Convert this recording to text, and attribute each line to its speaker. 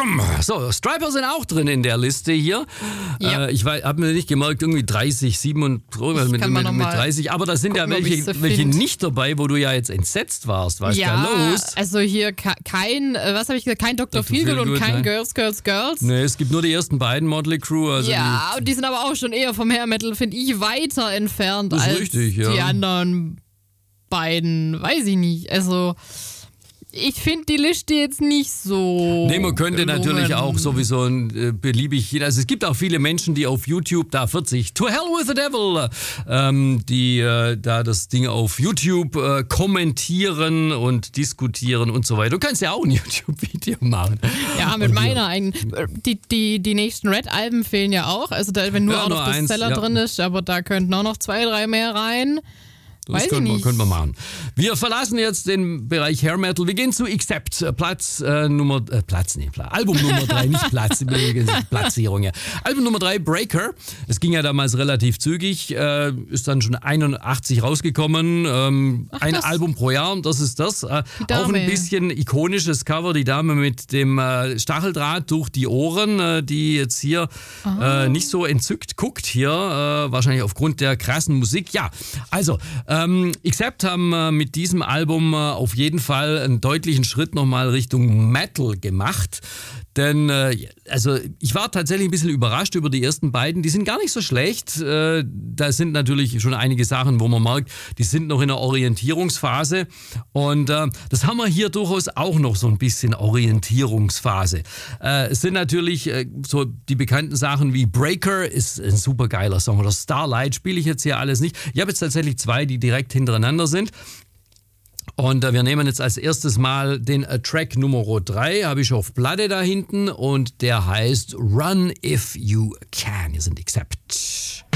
Speaker 1: So, Stryper sind auch drin in der Liste hier.
Speaker 2: Ja.
Speaker 1: Ich habe mir nicht gemerkt, irgendwie 30, 37 mit 30. Aber da sind ja welche nicht dabei, wo du ja jetzt entsetzt warst. Was ist da los?
Speaker 2: Also hier kein, was habe ich gesagt, kein Dr. Feelgood und kein Girls.
Speaker 1: Nee, es gibt nur die ersten beiden Motley Crue. Also
Speaker 2: und die sind aber auch schon eher vom Hair Metal, finde ich, weiter entfernt
Speaker 1: das ist
Speaker 2: als
Speaker 1: richtig,
Speaker 2: die anderen beiden. Weiß ich nicht. Also ich finde die Liste jetzt nicht so.
Speaker 1: Nee, man könnte natürlich auch sowieso ein beliebig. Also es gibt auch viele Menschen, die auf YouTube, da 40, To Hell with the Devil, die da das Ding auf YouTube kommentieren und diskutieren und so weiter. Du kannst ja auch ein YouTube-Video machen.
Speaker 2: Ja, mit meiner eigenen. Die nächsten Red-Alben fehlen ja auch. Also da, wenn nur Out of the Cellar drin ist, aber da könnten auch noch 2, 3 mehr rein.
Speaker 1: Das können wir machen. Wir verlassen jetzt den Bereich Hair Metal. Wir gehen zu Accept. Album Nummer 3, nicht Platz. Platzierung, ja. Album Nummer 3, Breaker. Es ging ja damals relativ zügig. Ist dann schon 81 rausgekommen. Ein Album pro Jahr, das ist das. Auch ein bisschen ikonisches Cover. Die Dame mit dem Stacheldraht durch die Ohren, die jetzt hier nicht so entzückt guckt hier. Wahrscheinlich aufgrund der krassen Musik. Ja, also Accept haben mit diesem Album auf jeden Fall einen deutlichen Schritt nochmal Richtung Metal gemacht. Denn also ich war tatsächlich ein bisschen überrascht über die ersten beiden. Die sind gar nicht so schlecht. Da sind natürlich schon einige Sachen, wo man merkt, die sind noch in der Orientierungsphase. Und das haben wir hier durchaus auch noch so ein bisschen Orientierungsphase. Es sind natürlich so die bekannten Sachen wie Breaker, ist ein super geiler Song. Oder Starlight spiele ich jetzt hier alles nicht. Ich habe jetzt tatsächlich 2, die direkt hintereinander sind. Und wir nehmen jetzt als erstes mal den Track Nummer 3, habe ich auf Platte da hinten und der heißt Run If You Can. Hier sind Accept.